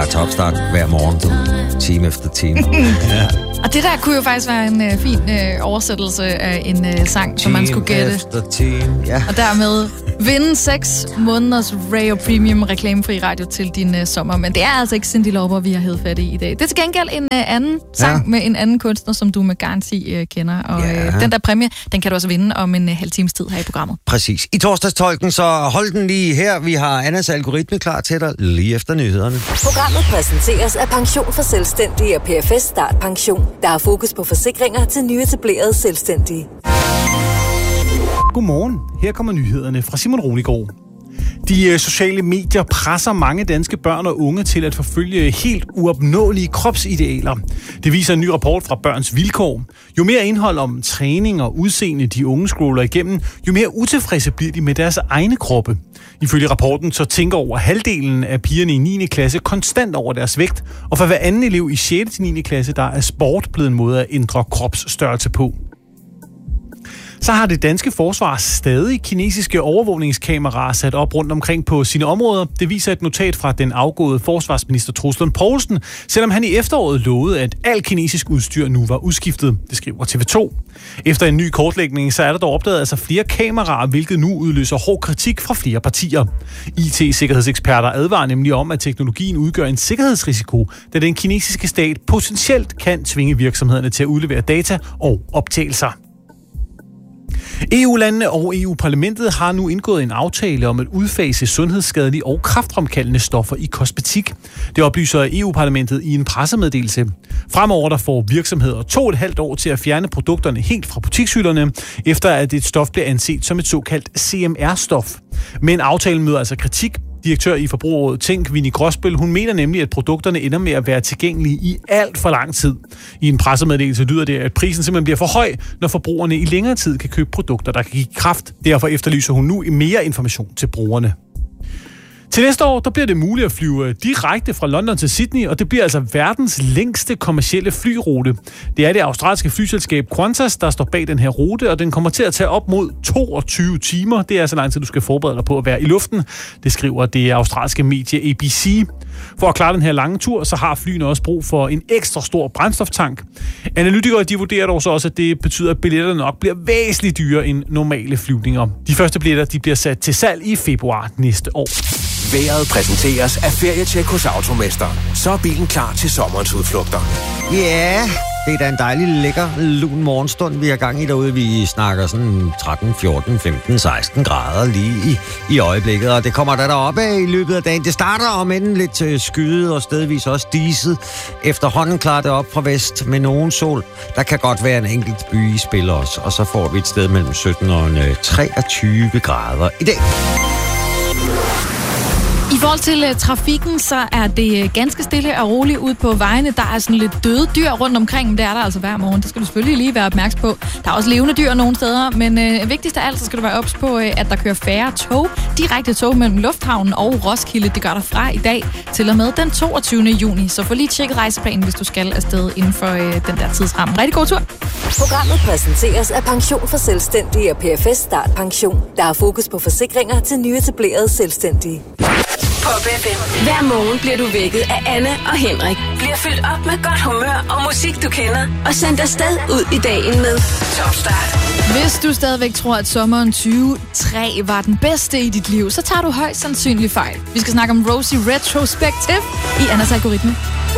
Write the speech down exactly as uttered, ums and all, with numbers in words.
er topstart hver morgen, time efter time. Ja. Og det der kunne jo faktisk være en uh, fin uh, oversættelse af en uh, sang, som man skulle gætte. Efter time, ja. Og dermed vinde seks måneders Radio Premium reklamefri radio til din uh, sommer. Men det er altså ikke Cyndi Lauper, vi har hed fat i i dag. Det er til gengæld en uh, anden sang ja. med en anden kunstner, som du med garanti uh, kender. Og ja. uh, den der præmie, den kan du også vinde om en uh, halv times tid her i programmet. Præcis. I torsdagstolken, så hold den lige her. Vi har Annas algoritme klar til dig lige efter nyhederne. Programmet præsenteres af Pension for Selvstændige og P F S Start Pension. Der er fokus på forsikringer til nyetablerede selvstændige. Godmorgen. Her kommer nyhederne fra Simon Roligård. De sociale medier presser mange danske børn og unge til at forfølge helt uopnåelige kropsidealer. Det viser en ny rapport fra Børns Vilkår. Jo mere indhold om træning og udseende de unge scroller igennem, jo mere utilfredse bliver de med deres egne kroppe. Ifølge rapporten så tænker over halvdelen af pigerne i niende klasse konstant over deres vægt, og for hver anden elev i sjette til niende klasse, der er sport blevet en måde at ændre kropsstørrelse på. Så har det danske forsvar stadig kinesiske overvågningskameraer sat op rundt omkring på sine områder. Det viser et notat fra den afgåede forsvarsminister Troels Lund Poulsen, selvom han i efteråret lovede, at al kinesisk udstyr nu var udskiftet. Det skriver T V to. Efter en ny kortlægning, så er der dog opdaget altså flere kameraer, hvilket nu udløser hård kritik fra flere partier. I T-sikkerhedseksperter advarer nemlig om, at teknologien udgør en sikkerhedsrisiko, da den kinesiske stat potentielt kan tvinge virksomhederne til at udlevere data og optagelser. E U-landene og E U-parlamentet har nu indgået en aftale om at udfase sundhedsskadelige og kræftfremkaldende stoffer i kosmetik. Det oplyser E U-parlamentet i en pressemeddelelse. Fremover der får virksomheder to og et halvt år til at fjerne produkterne helt fra butikshylderne, efter at et stof bliver anset som et såkaldt C M R-stof. Men aftalen møder altså kritik. Direktør i Forbrugerrådet Tænk, Winnie Gråsbøl, hun mener nemlig, at produkterne ender med at være tilgængelige i alt for lang tid. I en pressemeddelelse lyder det, at prisen simpelthen bliver for høj, når forbrugerne i længere tid kan købe produkter, der kan give kraft. Derfor efterlyser hun nu mere information til brugerne. Til næste år der bliver det muligt at flyve direkte fra London til Sydney, og det bliver altså verdens længste kommercielle flyrute. Det er det australske flyselskab Qantas, der står bag den her rute, og den kommer til at tage op mod toogtyve timer. Det er så lang tid, du skal forberede dig på at være i luften. Det skriver det australske medie A B C. For at klare den her lange tur, så har flyene også brug for en ekstra stor brændstoftank. Analytikere de vurderer dog så også, at det betyder, at billetterne nok bliver væsentligt dyrere end normale flyvninger. De første billetter de bliver sat til salg i februar næste år. Vejret præsenteres af Ferietjek hos Automester. Så er bilen klar til sommerens udflugter. Ja, yeah, det er da en dejlig lækker lun morgenstund, vi har gang i derude. Vi snakker sådan tretten, fjorten, femten, seksten grader lige i, i øjeblikket, og det kommer der deroppe af i løbet af dagen. Det starter om enden lidt skyet og stedvis også diset. Efterhånden klarer det op fra vest med nogen sol. Der kan godt være en enkelt by i spil også, og så får vi et sted mellem sytten og treogtyve grader i dag. I forhold til uh, trafikken, så er det ganske stille og roligt ud på vejene. Der er sådan lidt døde dyr rundt omkring, men det er der altså hver morgen. Det skal du selvfølgelig lige være opmærksom på. Der er også levende dyr nogle steder, men uh, vigtigst af alt, så skal du være ops på, uh, at der kører færre tog. Direkte tog mellem Lufthavnen og Roskilde. Det gør der fra i dag til og med den toogtyvende juni. Så få lige tjekket rejseplanen, hvis du skal afsted inden for uh, den der tidsramme. Rigtig god tur! Programmet præsenteres af Pension for Selvstændige og P F S Start Pension. Der er fokus på forsikringer til nyetablerede selvstændige. Pop F M. Hver morgen bliver du vækket af Anne og Henrik. Bliver fyldt op med godt humør og musik, du kender. Og sendt afsted ud i dagen med Top Start. Hvis du stadigvæk tror, at sommeren tyve tre var den bedste i dit liv, så tager du højst sandsynligt fejl. Vi skal snakke om Rosie Retrospective i Annas algoritme.